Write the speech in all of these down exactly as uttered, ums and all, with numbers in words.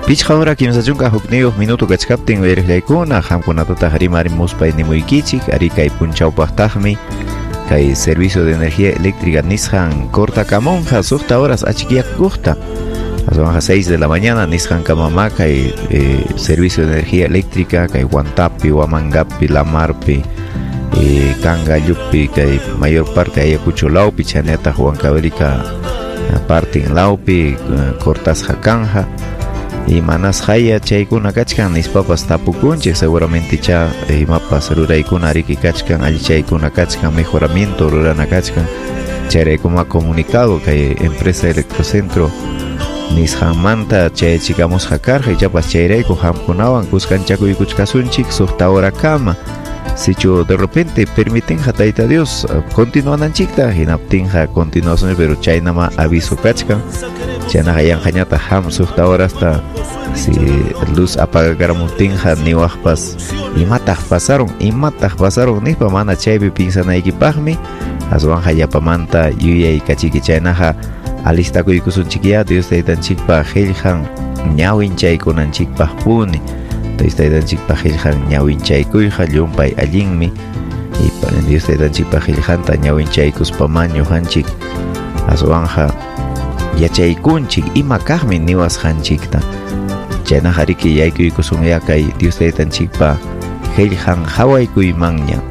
Pichqa hora kimsa chunka hukniyuq minuto kachkaptin veriqllaykuna hamkunatataq rimarimuspay nimuykichik ari kay punchawpaqtaqmi kay servicio de energía eléctrica nisqan cortacamonqa suqta horas achikiyaqkuqta aswanqa seis de la mañana nisqan kamama kay eh, servicio de energía eléctrica kay Huantapi, Huamangapi, Lamarpi, eh, Cangallupi kay mayor parte Ayacuchulawpi chaneta Huancavelica parte en Laupi cortasqa kanja y manas haya chaykuna kachkan nispapas tapukunchik seguramente cha eh, mapas ruraykuna ariki kachkan alli chaykuna kachkan mejoramiento rurana kachkan chayraykuma comunicado kay empresa electrocentro nisqanmanta chayachikamusqa karqa chapas chayrayku hamkunawan kuskanchakuykuchkasunchik suqta hora kama sichu de repente permitinja tayta Dios continuananchikta hinaptinja continuación pero chaynama aviso kachkan chaynaqa yanqañata ham suqta hora hasta si luz apagakaramuntinja niwaqpas imataq pasaron imataq pasaron nispa mana chaypi pinsanaykipaqmi aswanja yapamanta yuyay kachiki chaynaqa alistakuykusunchikya Dios taytanchikpa qillqan ñawin chaykunanchikpaq puni Dios taytanchikpa qillqan ñawin chaykuyqa llumpay allinmi y Dios taytanchikpa qillqanta ñawin chaykuspama ñuqanchik aswanja yachaykunchik ima kaqmi niwasqanchikta chaynaqa riki yaykuykusunya kay Dios taytanchikpa qillqan hawaykuymanña.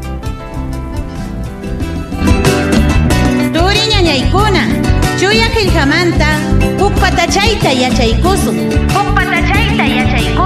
Turi ñañaykuna chuya qillqamanta huk patachayta yachaykusun huk patachayta yachaykusun